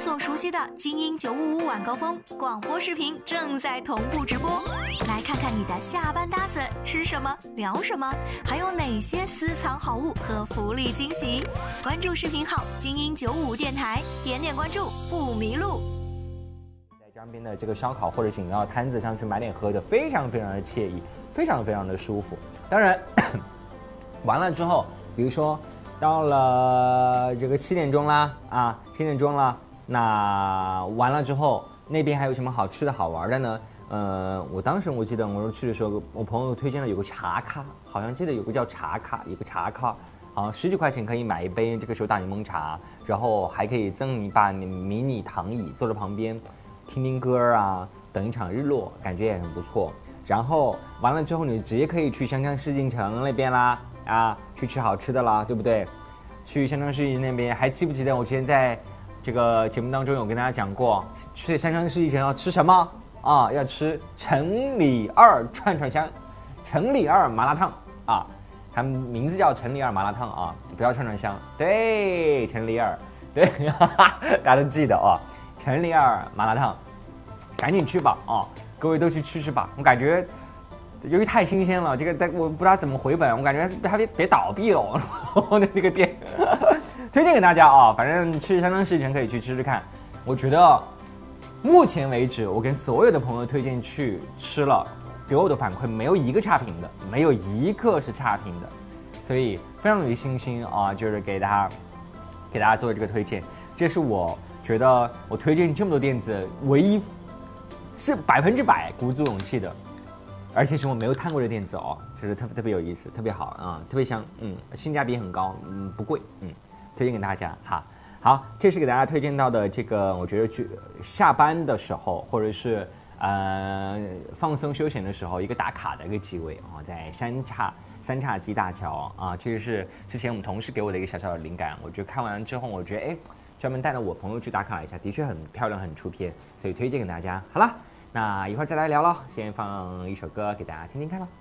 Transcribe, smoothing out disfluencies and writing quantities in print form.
所熟悉的精英955晚高峰广播视频正在同步直播，来看看你的下班搭子吃什么聊什么，还有哪些私藏好物和福利惊喜。关注视频号精英955电台，点点关注不迷路。 在江边的这个烧烤或者是饮料摊子上去买点喝的，非常非常的惬意，非常非常的舒服。当然完了之后，比如说到了这个7点钟啦，7点钟了，那完了之后那边还有什么好吃的好玩的呢？我记得我去的时候，我朋友推荐了有个茶咖，好像记得有个叫茶咖，有个茶咖，好像10几块钱可以买一杯这个手打柠檬茶，然后还可以赠一把迷你躺椅，坐在旁边听听歌啊，等一场日落，感觉也很不错。然后完了之后，你直接可以去香江世锦城那边啦，去吃好吃的啦，对不对？去香江世锦那边，还记不记得我之前在这个节目当中有跟大家讲过，去香江世锦城要吃什么啊？要吃城里2串串香，城里2麻辣烫啊，它名字叫城里2麻辣烫啊，不要串串香，对，城里2，对，大家都记得哦，城里2麻辣烫，赶紧去吧啊！各位都去吃吃吧，我感觉由于太新鲜了，这个我不知道怎么回本，我感觉还别倒闭了，那个店推荐给大家啊，反正去香江世锦城可以去吃吃看。我觉得目前为止，我跟所有的朋友推荐去吃了，给我的反馈没有一个差评的，没有一个是差评的，所以非常有信心啊，就是给大家做这个推荐。这是我觉得我推荐这么多店子唯一是100%鼓足勇气的，而且是我没有看过的店子哦，就是特别有意思，特别好啊，特别香，性价比很高，不贵，推荐给大家哈。好，这是给大家推荐到的这个，我觉得去下班的时候或者是放松休闲的时候一个打卡的一个机会啊，在三叉戟大桥啊，这是之前我们同事给我的一个小小的灵感，我觉得看完之后，我觉得专门带着我朋友去打卡了一下，的确很漂亮，很出片，所以推荐给大家。好了。那一会儿再来聊了，先放一首歌给大家听听看咯。